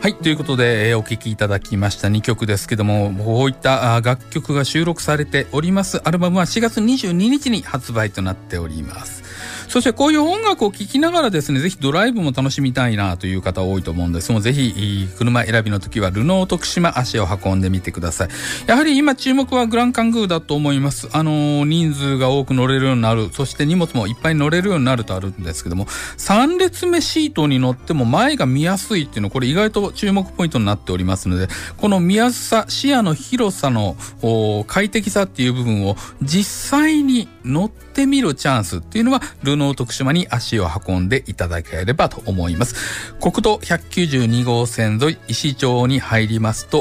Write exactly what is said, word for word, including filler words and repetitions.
はい、ということで、えー、お聴きいただきましたにきょくですけども、こういったあ楽曲が収録されておりますアルバムはしがつにじゅうににちに発売となっております。そしてこういう音楽を聴きながらですね、ぜひドライブも楽しみたいなという方多いと思うんですが、ぜひ車選びの時はルノー徳島足を運んでみてください。やはり今注目はグランカングーだと思います。あのー、人数が多く乗れるようになる、そして荷物もいっぱい乗れるようになるとあるんですけども、さん列目シートに乗っても前が見やすいっていうの、これ意外と注目ポイントになっておりますので、この見やすさ、視野の広さの快適さっていう部分を実際に乗ってみるチャンスっていうのはルノー徳島に足を運んでいただければと思います。国道ひゃくきゅうじゅうにごうせん沿い石町に入りますと